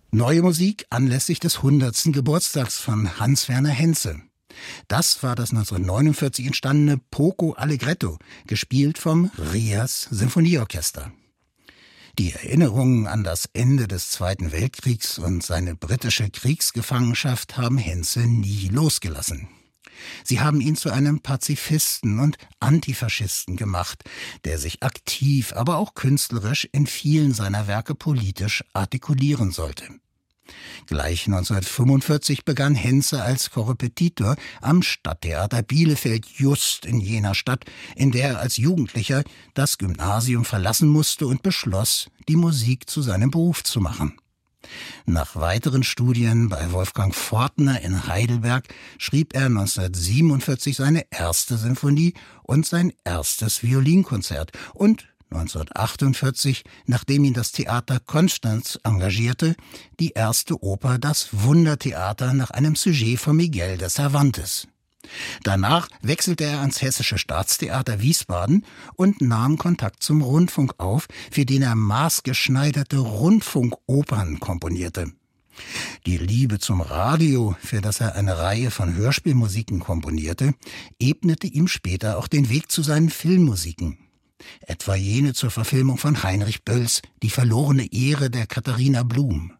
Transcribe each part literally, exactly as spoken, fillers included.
Neue Musik anlässlich des hundertsten Geburtstags von Hans-Werner Henze. Das war das neunzehnhundertneunundvierzig entstandene Poco Allegretto, gespielt vom Rias Sinfonieorchester. Die Erinnerungen an das Ende des Zweiten Weltkriegs und seine britische Kriegsgefangenschaft haben Henze nie losgelassen. Sie haben ihn zu einem Pazifisten und Antifaschisten gemacht, der sich aktiv, aber auch künstlerisch in vielen seiner Werke politisch artikulieren sollte. Gleich neunzehnhundertfünfundvierzig begann Henze als Korrepetitor am Stadttheater Bielefeld, just in jener Stadt, in der er als Jugendlicher das Gymnasium verlassen musste und beschloss, die Musik zu seinem Beruf zu machen. Nach weiteren Studien bei Wolfgang Fortner in Heidelberg schrieb er neunzehnhundertsiebenundvierzig seine erste Sinfonie und sein erstes Violinkonzert und neunzehnhundertachtundvierzig, nachdem ihn das Theater Konstanz engagierte, die erste Oper Das Wundertheater nach einem Sujet von Miguel de Cervantes. Danach wechselte er ans Hessische Staatstheater Wiesbaden und nahm Kontakt zum Rundfunk auf, für den er maßgeschneiderte Rundfunkopern komponierte. Die Liebe zum Radio, für das er eine Reihe von Hörspielmusiken komponierte, ebnete ihm später auch den Weg zu seinen Filmmusiken. Etwa jene zur Verfilmung von Heinrich Bölls Die verlorene Ehre der Katharina Blum.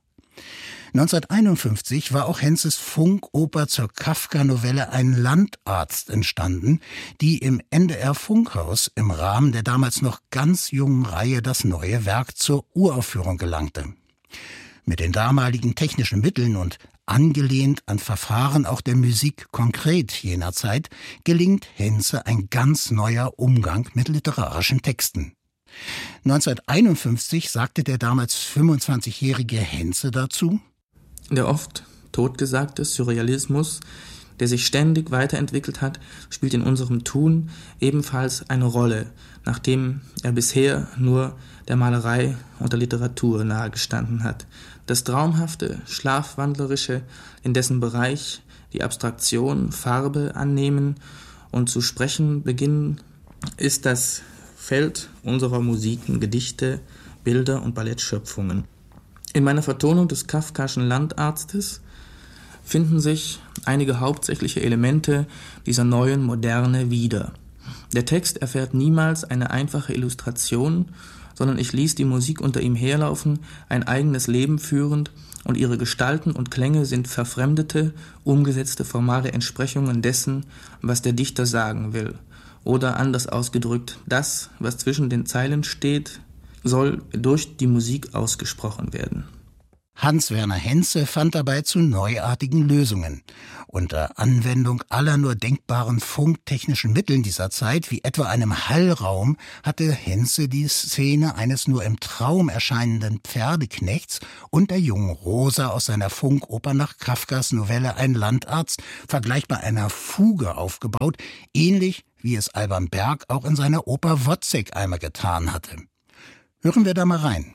neunzehnhunderteinundfünfzig war auch Henzes Funkoper zur Kafka-Novelle Ein Landarzt entstanden, die im N D R-Funkhaus im Rahmen der damals noch ganz jungen Reihe Das neue Werk zur Uraufführung gelangte. Mit den damaligen technischen Mitteln und angelehnt an Verfahren auch der Musik konkret jener Zeit, gelingt Henze ein ganz neuer Umgang mit literarischen Texten. neunzehnhunderteinundfünfzig sagte der damals fünfundzwanzigjährige Henze dazu: Der oft totgesagte Surrealismus, der sich ständig weiterentwickelt hat, spielt in unserem Tun ebenfalls eine Rolle, nachdem er bisher nur der Malerei und der Literatur nahegestanden hat. Das Traumhafte, Schlafwandlerische, in dessen Bereich die Abstraktion Farbe annehmen und zu sprechen beginnen, ist das Feld unserer Musiken, Gedichte, Bilder und Ballettschöpfungen. In meiner Vertonung des Kafkaschen Landarztes finden sich einige hauptsächliche Elemente dieser neuen Moderne wieder. Der Text erfährt niemals eine einfache Illustration, sondern ich ließ die Musik unter ihm herlaufen, ein eigenes Leben führend, und ihre Gestalten und Klänge sind verfremdete, umgesetzte formale Entsprechungen dessen, was der Dichter sagen will. Oder anders ausgedrückt, das, was zwischen den Zeilen steht, soll durch die Musik ausgesprochen werden. Hans-Werner Henze fand dabei zu neuartigen Lösungen. Unter Anwendung aller nur denkbaren funktechnischen Mitteln dieser Zeit, wie etwa einem Hallraum, hatte Henze die Szene eines nur im Traum erscheinenden Pferdeknechts und der jungen Rosa aus seiner Funkoper nach Kafkas Novelle Ein Landarzt vergleichbar einer Fuge aufgebaut, ähnlich wie es Alban Berg auch in seiner Oper Wozzeck einmal getan hatte. Hören wir da mal rein.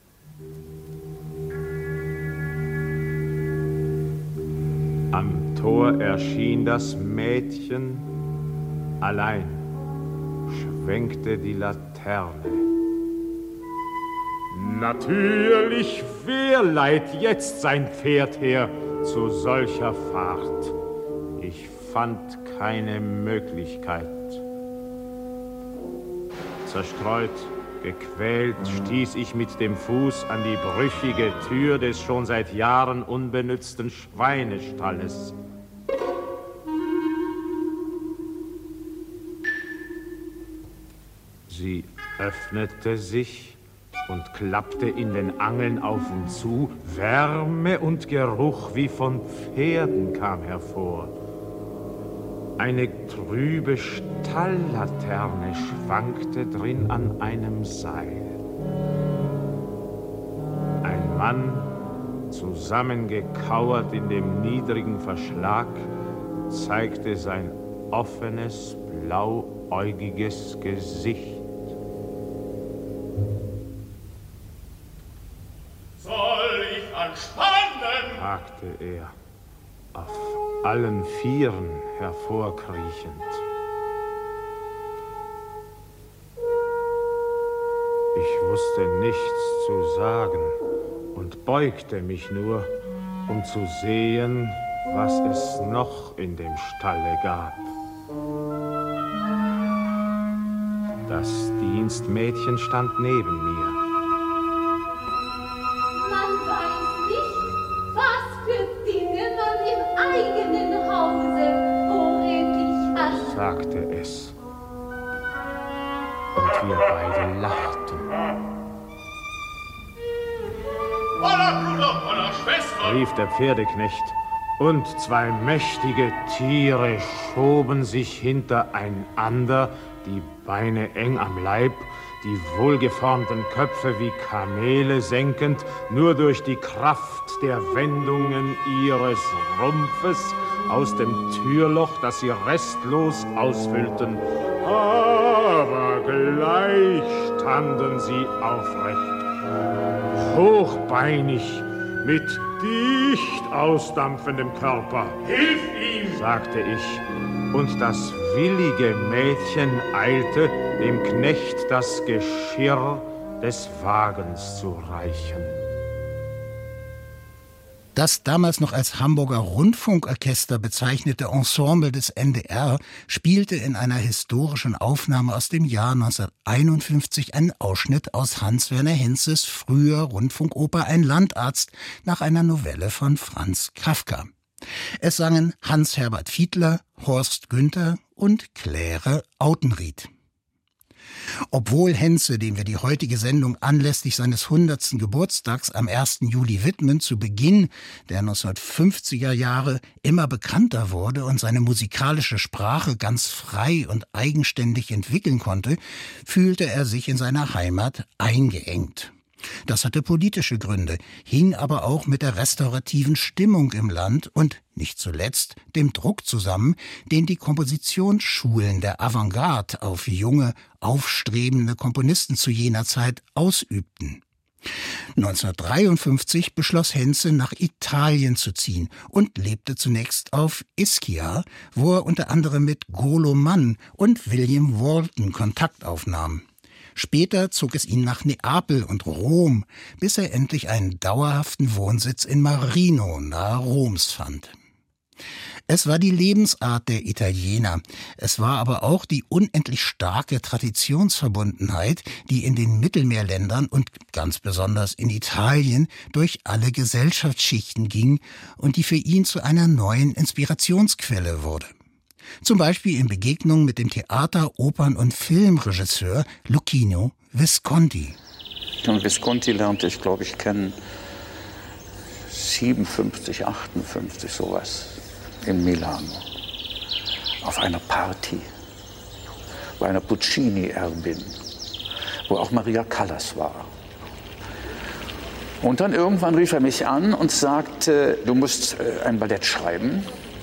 Am Tor erschien das Mädchen allein, schwenkte die Laterne. Natürlich, wer leiht jetzt sein Pferd her zu solcher Fahrt? Ich fand keine Möglichkeit. Zerstreut, gequält stieß ich mit dem Fuß an die brüchige Tür des schon seit Jahren unbenützten Schweinestalles. Sie öffnete sich und klappte in den Angeln auf und zu. Wärme und Geruch wie von Pferden kam hervor. Eine trübe Stalllaterne schwankte drin an einem Seil. Ein Mann, zusammengekauert in dem niedrigen Verschlag, zeigte sein offenes, blauäugiges Gesicht. Soll ich anspannen? Fragte er, auf allen Vieren hervorkriechend. Ich wusste nichts zu sagen und beugte mich nur, um zu sehen, was es noch in dem Stalle gab. Das Dienstmädchen stand neben mir. Man weiß nicht, was für Dinge man im eigenen Hause vorrätig hat, sagte es. Und wir beide lachten. Holla, Bruder, holla, Schwester! Rief der Pferdeknecht. Und zwei mächtige Tiere schoben sich hintereinander, die Beine eng am Leib, die wohlgeformten Köpfe wie Kamele senkend, nur durch die Kraft der Wendungen ihres Rumpfes aus dem Türloch, das sie restlos ausfüllten. Aber gleich standen sie aufrecht, hochbeinig, mit dicht ausdampfendem Körper. Hilf ihm, sagte ich, und das willige Mädchen eilte, dem Knecht das Geschirr des Wagens zu reichen. Das damals noch als Hamburger Rundfunkorchester bezeichnete Ensemble des N D R spielte in einer historischen Aufnahme aus dem Jahr neunzehnhunderteinundfünfzig einen Ausschnitt aus Hans-Werner Henzes früher Rundfunkoper Ein Landarzt nach einer Novelle von Franz Kafka. Es sangen Hans-Herbert Fiedler, Horst Günther und Claire Autenrieth. Obwohl Henze, dem wir die heutige Sendung anlässlich seines hundertsten Geburtstags am ersten Juli widmen, zu Beginn der neunzehnhundertfünfziger Jahre immer bekannter wurde und seine musikalische Sprache ganz frei und eigenständig entwickeln konnte, fühlte er sich in seiner Heimat eingeengt. Das hatte politische Gründe, hing aber auch mit der restaurativen Stimmung im Land und, nicht zuletzt, dem Druck zusammen, den die Kompositionsschulen der Avantgarde auf junge, aufstrebende Komponisten zu jener Zeit ausübten. neunzehnhundertdreiundfünfzig beschloss Henze, nach Italien zu ziehen und lebte zunächst auf Ischia, wo er unter anderem mit Golo Mann und William Walton Kontakt aufnahm. Später zog es ihn nach Neapel und Rom, bis er endlich einen dauerhaften Wohnsitz in Marino nahe Roms fand. Es war die Lebensart der Italiener, es war aber auch die unendlich starke Traditionsverbundenheit, die in den Mittelmeerländern und ganz besonders in Italien durch alle Gesellschaftsschichten ging und die für ihn zu einer neuen Inspirationsquelle wurde. Zum Beispiel in Begegnung mit dem Theater-, Opern- und Filmregisseur Luchino Visconti. Und Visconti lernte ich, glaube ich, kennen siebenundfünfzig, achtundfünfzig, sowas, in Milano. Auf einer Party, bei einer Puccini-Erbin, wo auch Maria Callas war. Und dann irgendwann rief er mich an und sagte, du musst ein Ballett schreiben.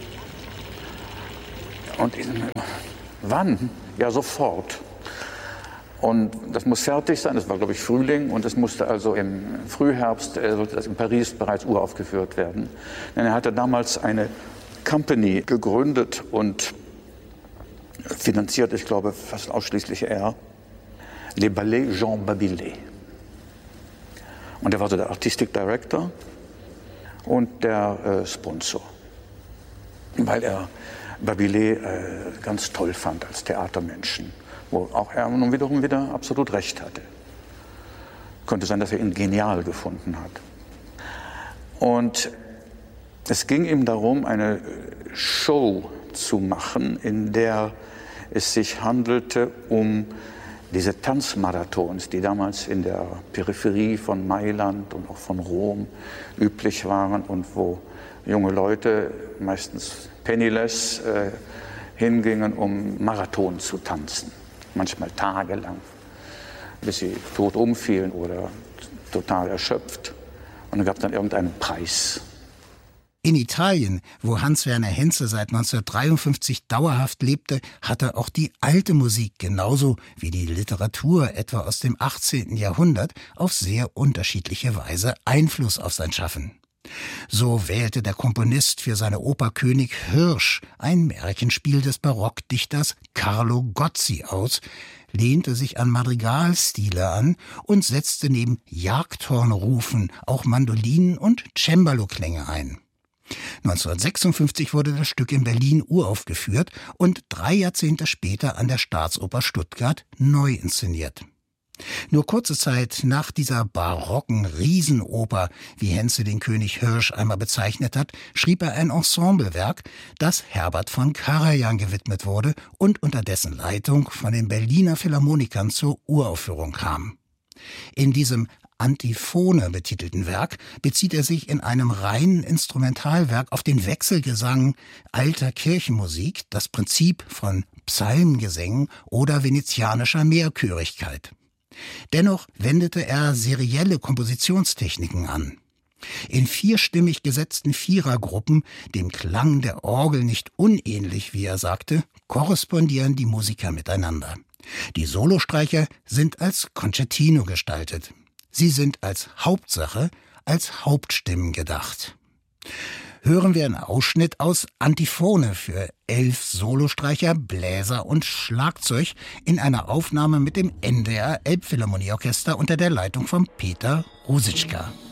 Und ich, wann? Ja, sofort. Und das muss fertig sein, das war, glaube ich, Frühling, und es musste also im Frühherbst, äh, sollte das in Paris bereits uraufgeführt werden. Denn er hatte damals eine Company gegründet und finanziert, ich glaube, fast ausschließlich er, Les Ballets Jean Babillet. Und er war so der Artistic Director und der äh, Sponsor, weil er Babillet äh, ganz toll fand als Theatermenschen, wo auch er nun wiederum wieder absolut recht hatte. Könnte sein, dass er ihn genial gefunden hat. Und es ging ihm darum, eine Show zu machen, in der es sich handelte um diese Tanzmarathons, die damals in der Peripherie von Mailand und auch von Rom üblich waren und wo junge Leute, meistens penniless, äh, hingingen, um Marathon zu tanzen. Manchmal tagelang, bis sie tot umfielen oder total erschöpft. Und dann gab es dann irgendeinen Preis. In Italien, wo Hans-Werner Henze seit neunzehnhundertdreiundfünfzig dauerhaft lebte, hatte auch die alte Musik genauso wie die Literatur etwa aus dem achtzehnten Jahrhundert auf sehr unterschiedliche Weise Einfluss auf sein Schaffen. So wählte der Komponist für seine Oper König Hirsch ein Märchenspiel des Barockdichters Carlo Gozzi aus, lehnte sich an Madrigalstile an und setzte neben Jagdhornrufen auch Mandolinen und Cembalo-Klänge ein. neunzehnhundertsechsundfünfzig wurde das Stück in Berlin uraufgeführt und drei Jahrzehnte später an der Staatsoper Stuttgart neu inszeniert. Nur kurze Zeit nach dieser barocken Riesenoper, wie Henze den König Hirsch einmal bezeichnet hat, schrieb er ein Ensemblewerk, das Herbert von Karajan gewidmet wurde und unter dessen Leitung von den Berliner Philharmonikern zur Uraufführung kam. In diesem Antiphone betitelten Werk bezieht er sich in einem reinen Instrumentalwerk auf den Wechselgesang alter Kirchenmusik, das Prinzip von Psalmgesängen oder venezianischer Mehrchörigkeit. Dennoch wendete er serielle Kompositionstechniken an. In vierstimmig gesetzten Vierergruppen, dem Klang der Orgel nicht unähnlich, wie er sagte, korrespondieren die Musiker miteinander. Die Solostreicher sind als Concertino gestaltet. Sie sind als Hauptsache, als Hauptstimmen gedacht. Hören wir einen Ausschnitt aus Antiphone für elf Solostreicher, Bläser und Schlagzeug in einer Aufnahme mit dem N D R Elbphilharmonieorchester unter der Leitung von Peter Ruzicka.